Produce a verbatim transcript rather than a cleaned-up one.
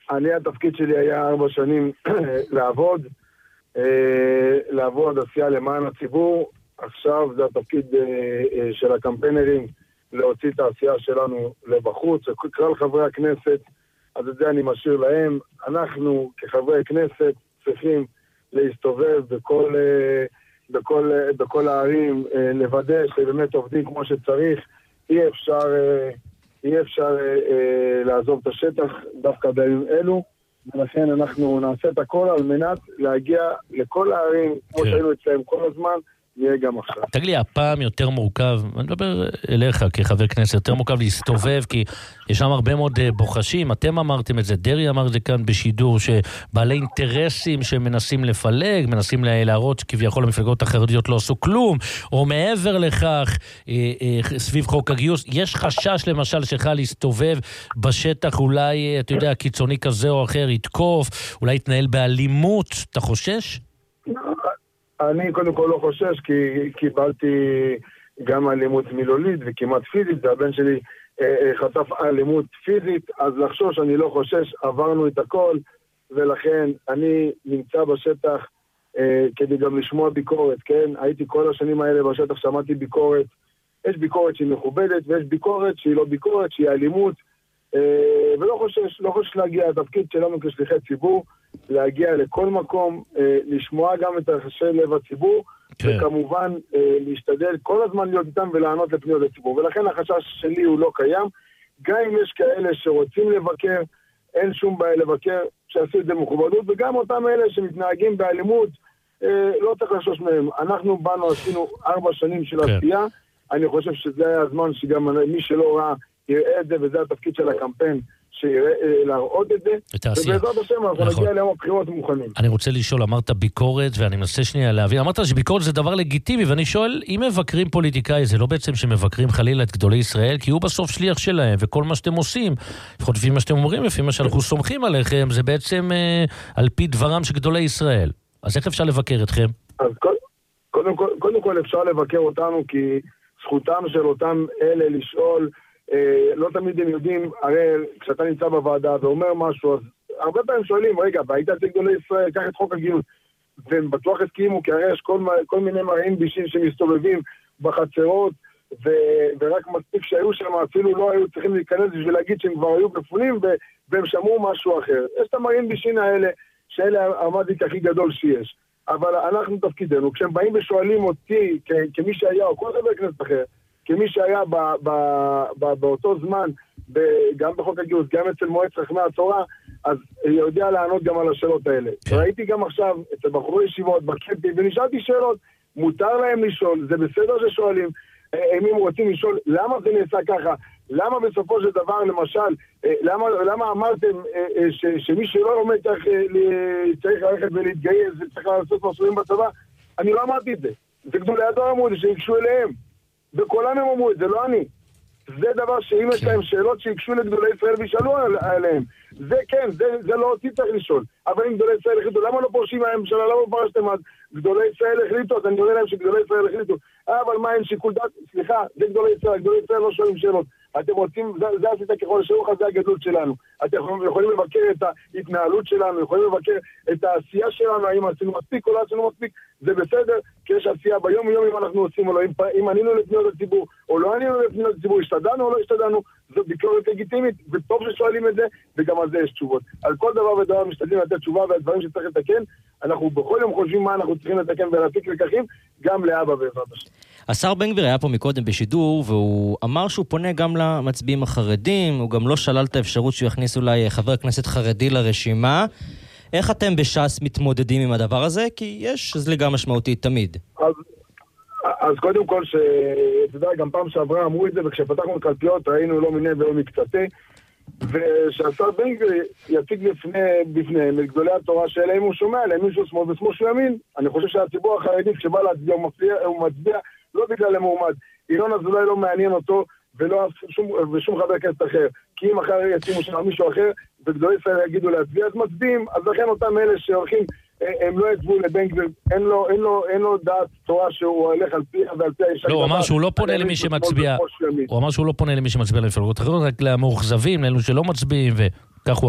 אני, התפקיד שלי היה ארבע שנים לעבוד, לעבוד עשייה למען הציבור. עכשיו זה התפקיד של הקמפיינרים, להוציא את העשייה שלנו לבחוץ, כלל חברי הכנסת, אז את זה אני משאיר להם. אנחנו כחברי כנסת צריכים להסתובב בכל, בכל, בכל הערים, לוודא שבאמת עובדים כמו שצריך. אי אפשר, אי אפשר לעזוב את השטח דווקא בימים אלו, ולכן אנחנו נעשה את הכל על מנת להגיע לכל הערים, כמו שהיינו אצלם כל הזמן, יהיה גם עכשיו. תגיד לי, הפעם יותר מורכב, אני מדבר אליך כחבר כנסת, יותר מורכב להסתובב, כי יש שם הרבה מאוד בוחשים, אתם אמרתם את זה, דרי אמר את זה כאן בשידור, שבעלי אינטרסים שמנסים לפלג, מנסים להראות שכביכול המפלגות החרדיות לא עשו כלום, או מעבר לכך, סביב חוק הגיוס, יש חשש למשל שלך להסתובב בשטח, אולי, אתה יודע, קיצוני כזה או אחר, יתקוף, אולי יתנהל באלימות, אתה חושש? אני קודם כל לא חושש, כי קיבלתי גם אלימות מילולית וכמעט פיזית, והבן שלי אה, חטף אלימות פיזית, אז לחשוש אני לא חושש, עברנו את הכל, ולכן אני נמצא בשטח אה, כדי גם לשמוע ביקורת, כן? הייתי כל השנים האלה בשטח, שמעתי ביקורת, יש ביקורת שהיא מכובדת, ויש ביקורת שהיא לא ביקורת, שהיא אלימות, אה, ולא חושש, לא חושש להגיע, התפקיד שלנו כשליחי ציבור, להגיע לכל מקום, אה, לשמוע גם את רחשי לב הציבור, כן. וכמובן אה, להשתדל כל הזמן להיות איתם ולענות לפניות הציבור. ולכן החשש שלי הוא לא קיים. גם אם יש כאלה שרוצים לבקר, אין שום בעיה לבקר, שעשו את זה מכובדות, וגם אותם אלה שמתנהגים באלימות, אה, לא צריך לחשוש מהם. אנחנו באנו, עשינו ארבע שנים של כן. עשייה, אני חושב שזה היה הזמן שגם מי שלא ראה יראה את זה, וזה התפקיד של הקמפיין, להראות את זה, ובעזרת השם אנחנו נגיע ליום הבחירות מוכנים. אני רוצה לשאול, אמרת ביקורת, ואני מנסה שנייה להבין, אמרת שביקורת זה דבר לגיטימי, ואני שואל, אם מבקרים פוליטיקאי, זה לא בעצם שמבקרים חלילה את גדולי ישראל, כי הוא בסוף שליח שלהם, וכל מה שאתם עושים, לפחות לפי מה שאתם אומרים, לפי מה שאנחנו סומכים עליכם, זה בעצם אה, על פי דברם של גדולי ישראל. אז איך אפשר לבקר אתכם? אז קודם כל, קודם כל אפשר לבקר אותנו, כי זכותם של אותם אלה לשאול, לא תמיד הם יודעים, הרי כשאתה נמצא בוועדה ואומר משהו, אז הרבה פעמים שואלים, רגע, והיית אצל גדולי ישראל, קח את חוק הגיוס, והם בטוח הסכימו, כי הרי יש כל, כל מיני מראים בישים שמסתובבים בחצרות, ו, ורק מספיק שהיו שם, אפילו לא היו צריכים להיכנס בשביל להגיד שהם כבר היו בפונים, ו, והם שמעו משהו אחר. יש את המראים בישים האלה, שאלה המדיק הכי גדול שיש. אבל אנחנו תפקידנו, כשהם באים ושואלים אותי, כ, כמי שהיה, או כל חבר כנסת אחר, כמי שהיה ב, ב, ב, באותו זמן, ב, גם בחוק הגיוס, גם אצל מועצת חכמי התורה, אז יודע לענות גם על השאלות האלה. כן. ראיתי גם עכשיו אצל בחורי ישיבות, בקמפים, ונשאלתי שאלות, מותר להם לשאול, זה בסדר ששואלים, הם אם רוצים לשאול, למה זה נעשה ככה? למה בסופו של דבר, למשל, למה, למה אמרתם ש, שמי שלא לומד צריך, צריך ללכת ולהתגייס, צריך לעשות מסורים בצבא? אני לא אמרתי את זה. זה גדולי הדור אמרו, שיקשו אליהם. וכולם הם אמרו את זה, לא אני. זה דבר שאם יש להם שאלות שיקשו לגדולי ישראל וישאלו עליהם. זה כן, זה, זה לא אותי צריך לשאול. אבל אם גדולי ישראל החליטו, למה לא פורשים מהממשלה? למה פרשתם אז? גדולי ישראל החליטו, אז אני יודע להם שגדולי ישראל החליטו. אה, אבל מה, אין שיקול דעת? סליחה, זה גדולי ישראל, גדולי ישראל לא שואלים שאלות. אתם רוצים, זה, זה עשית ככל שרוך, זה הגדלות שלנו. אתם יכולים לבקר את ההתנהלות שלנו, יכולים לבקר את העשייה שלנו, האם עשינו מספיק או לא עשינו מספיק, זה בסדר, כי יש עשייה ביום יום אם אנחנו עושים או לא, אם, אם ענינו לפניות הציבור או לא ענינו לפניות הציבור, השתדלנו או לא השתדלנו, זו ביקורת לגיטימית, וטוב ששואלים את זה, וגם על זה יש תשובות. על כל דבר ודבר משתדלים לתת תשובה, והדברים שצריך לתקן, אנחנו בכל יום חושבים מה אנחנו צריכים לתקן ולהפיק לקחים, גם לאבא בעזרת השם. השר בן גביר היה פה מקודם בשידור, והוא אמר שהוא פונה גם למצביעים החרדים, הוא גם לא שלל את האפשרות שהוא יכניס אולי חבר כנסת חרדי לרשימה. איך אתם בש"ס מתמודדים עם הדבר הזה? כי יש זליגה משמעותית תמיד. אז, אז קודם כל, שאתה יודע, גם פעם שעברה אמרו את זה, וכשפתחנו את קלפיות ראינו לא מיני ולא מקצתי, ושהשר בן גביר יציג בפני, בפניהם את גדולי התורה שאליהם הוא שומע, להם מישהו שמאל ושמאל שהוא ימין. אני חושב שהציבור החרדי כשבא להצביע הוא מצביע, הוא מצביע לא בגלל המועמד. אילון אזולאי לא מעניין אותו, ולא שום, ושום חבר כנסת אחר. כי אם אחר ישימו שם מישהו אחר, וגדולי ישראל יגידו להצביע, אז מצביעים. אז לכן אותם אלה שהולכים, הם לא יצבו לבן גביר, אין לו, אין לו, אין לו דעת תורה שהוא הולך על פי, ועל פי האישה. לא, הוא אמר שהוא לא פונה למי שמצביע, הוא אמר שהוא לא פונה למי שמצביע למפלגות אחרות, רק למאוכזבים, לאלו שלא מצביעים, וכך הוא